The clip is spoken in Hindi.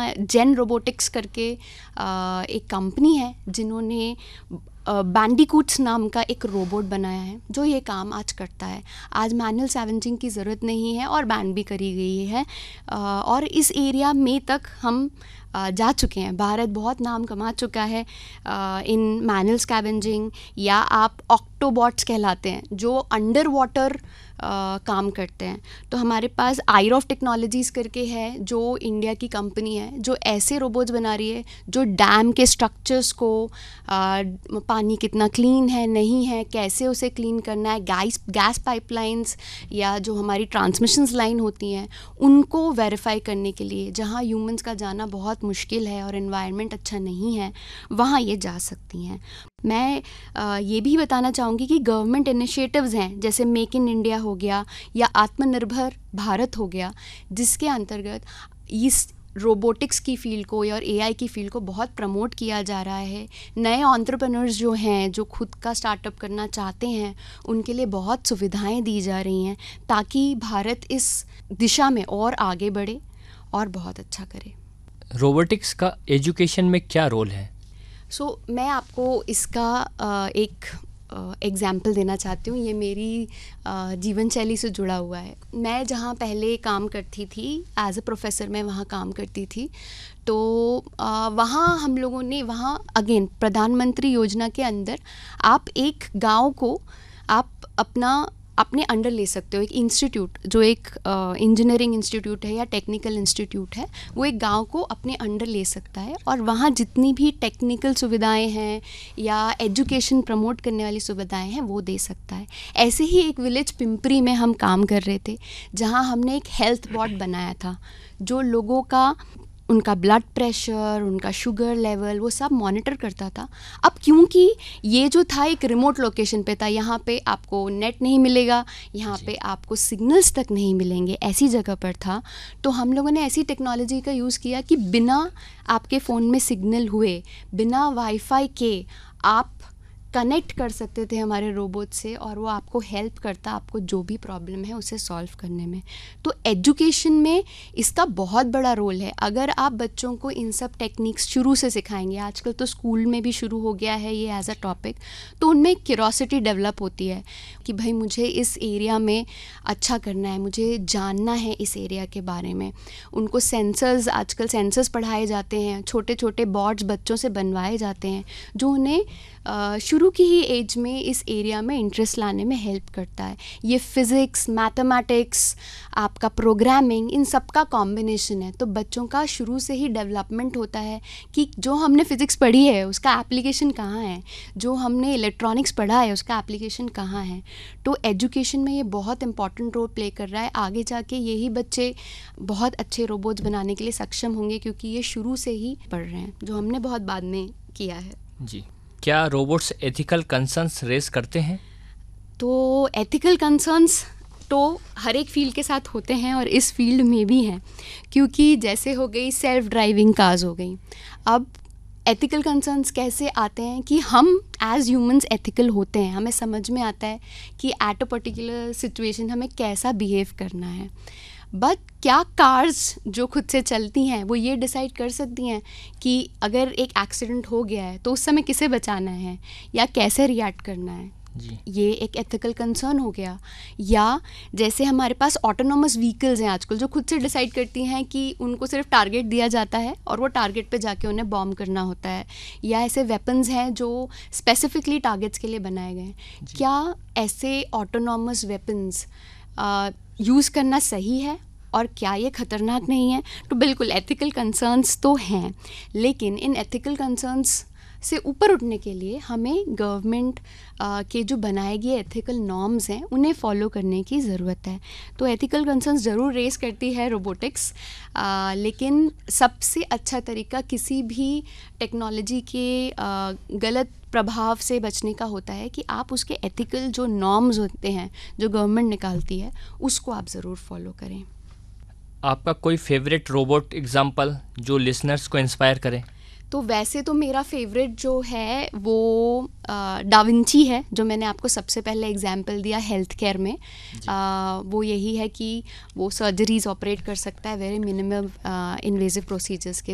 जेन रोबोटिक्स करके एक कंपनी है जिन्होंने बैंडिकूट्स नाम का एक रोबोट बनाया है जो ये काम आज करता है। आज मैनुअल सैवेंजिंग की ज़रूरत नहीं है और बैन भी करी गई है, और इस एरिया में तक हम जा चुके हैं। भारत बहुत नाम कमा चुका है इन मैनुअल स्कैवेंजिंग, या आप ऑक्टोबॉट्स कहलाते हैं जो अंडर वाटर काम करते हैं। तो हमारे पास आईरॉफ टेक्नोलॉजीज़ करके है जो इंडिया की कंपनी है, जो ऐसे रोबोट्स बना रही है जो डैम के स्ट्रक्चर्स को पानी कितना क्लीन है नहीं है, कैसे उसे क्लीन करना है, गैस पाइपलाइंस या जो हमारी ट्रांसमिशंस लाइन होती हैं उनको वेरीफाई करने के लिए, जहाँ ह्यूमंस का जाना बहुत मुश्किल है और एनवायरनमेंट अच्छा नहीं है, वहाँ ये जा सकती हैं। मैं ये भी बताना चाहूँगी कि गवर्नमेंट इनिशिएटिव्स हैं जैसे मेक इन इंडिया हो गया या आत्मनिर्भर भारत हो गया, जिसके अंतर्गत इस रोबोटिक्स की फ़ील्ड को और एआई की फ़ील्ड को बहुत प्रमोट किया जा रहा है। नए एंटरप्रेन्योर्स जो हैं, जो खुद का स्टार्टअप करना चाहते हैं, उनके लिए बहुत सुविधाएं दी जा रही हैं ताकि भारत इस दिशा में और आगे बढ़े और बहुत अच्छा करे। रोबोटिक्स का एजुकेशन में क्या रोल है? मैं आपको इसका एक एग्ज़ाम्पल देना चाहती हूँ। ये मेरी जीवन शैली से जुड़ा हुआ है। मैं जहाँ पहले काम करती थी एज अ प्रोफेसर, मैं वहाँ काम करती थी, तो वहाँ हम लोगों ने अगेन प्रधानमंत्री योजना के अंदर आप एक गांव को आप अपने अंडर ले सकते हो। एक इंस्टीट्यूट जो एक इंजीनियरिंग इंस्टीट्यूट है या टेक्निकल इंस्टीट्यूट है, वो एक गांव को अपने अंडर ले सकता है और वहाँ जितनी भी टेक्निकल सुविधाएं हैं या एजुकेशन प्रमोट करने वाली सुविधाएं हैं वो दे सकता है। ऐसे ही एक विलेज पिंपरी में हम काम कर रहे थे जहाँ हमने एक हेल्थ बोर्ड बनाया था जो लोगों का उनका ब्लड प्रेशर, उनका शुगर लेवल, वो सब मॉनिटर करता था। अब क्योंकि ये जो था एक रिमोट लोकेशन पे था, यहाँ पे आपको नेट नहीं मिलेगा, यहाँ पे आपको सिग्नल्स तक नहीं मिलेंगे, ऐसी जगह पर था, तो हम लोगों ने ऐसी टेक्नोलॉजी का यूज़ किया कि बिना आपके फ़ोन में सिग्नल हुए, बिना वाईफाई के आप कनेक्ट कर सकते थे हमारे रोबोट से और वो आपको हेल्प करता आपको जो भी प्रॉब्लम है उसे सॉल्व करने में। तो एजुकेशन में इसका बहुत बड़ा रोल है। अगर आप बच्चों को इन सब टेक्निक्स शुरू से सिखाएंगे, आजकल तो स्कूल में भी शुरू हो गया है ये एज अ टॉपिक, तो उनमें क्यूरोसिटी डेवलप होती है कि भाई मुझे इस एरिया में अच्छा करना है, मुझे जानना है इस एरिया के बारे में। उनको सेंसर्स, आजकल सेंसर्स पढ़ाए जाते हैं, छोटे छोटे बोर्ड्स बच्चों से बनवाए जाते हैं जो उन्हें शुरू की ही एज में इस एरिया में इंटरेस्ट लाने में हेल्प करता है। ये फिज़िक्स, मैथमेटिक्स, आपका प्रोग्रामिंग, इन सब का कॉम्बिनेशन है। तो बच्चों का शुरू से ही डेवलपमेंट होता है कि जो हमने फ़िज़िक्स पढ़ी है उसका एप्लीकेशन कहाँ है, जो हमने इलेक्ट्रॉनिक्स पढ़ा है उसका एप्लीकेशन कहाँ है। तो एजुकेशन में ये बहुत इंपॉर्टेंट रोल प्ले कर रहा है। आगे जाके यही बच्चे बहुत अच्छे रोबोट्स बनाने के लिए सक्षम होंगे क्योंकि ये शुरू से ही पढ़ रहे हैं, जो हमने बहुत बाद में किया है। जी, क्या रोबोट्स एथिकल कंसर्न्स रेस करते हैं? तो एथिकल कंसर्न्स तो हर एक फील्ड के साथ होते हैं और इस फील्ड में भी हैं, क्योंकि जैसे हो गई सेल्फ ड्राइविंग कार्स हो गई। अब एथिकल कंसर्न्स कैसे आते हैं कि हम एज ह्यूमंस एथिकल होते हैं, हमें समझ में आता है कि एट अ पर्टिकुलर सिचुएशन हमें कैसा बिहेव करना है। बट क्या कार्स जो खुद से चलती हैं वो ये डिसाइड कर सकती हैं कि अगर एक एक्सीडेंट हो गया है तो उस समय किसे बचाना है या कैसे रिएक्ट करना है? जी, ये एक एथिकल कंसर्न हो गया। या जैसे हमारे पास ऑटोनोमस व्हीकल्स हैं आजकल जो खुद से डिसाइड करती हैं कि उनको सिर्फ टारगेट दिया जाता है और वो टारगेट पे जाके उन्हें बॉम्ब करना होता है, या ऐसे वेपन्स हैं जो स्पेसिफिकली टारगेट्स के लिए बनाए गए हैं। क्या ऐसे ऑटोनोमस वेपन्स यूज़ करना सही है और क्या ये ख़तरनाक नहीं है? तो बिल्कुल एथिकल कंसर्न्स तो हैं, लेकिन इन एथिकल कंसर्न्स से ऊपर उठने के लिए हमें गवर्नमेंट के जो बनाए गए एथिकल नॉर्म्स हैं उन्हें फॉलो करने की ज़रूरत है। तो एथिकल कंसर्न्स ज़रूर रेस करती है रोबोटिक्स, लेकिन सबसे अच्छा तरीका किसी भी टेक्नोलॉजी के गलत प्रभाव से बचने का होता है कि आप उसके एथिकल जो नॉर्म्स होते हैं जो गवर्नमेंट निकालती है उसको आप ज़रूर फॉलो करें। आपका कोई फेवरेट रोबोट एग्जाम्पल जो लिसनर्स को इंस्पायर करे? तो वैसे तो मेरा फेवरेट जो है वो डाविंची है, जो मैंने आपको सबसे पहले एग्जाम्पल दिया हेल्थ केयर में। वो यही है कि वो सर्जरीज ऑपरेट कर सकता है वेरी मिनिमम इन्वेजिव प्रोसीजर्स के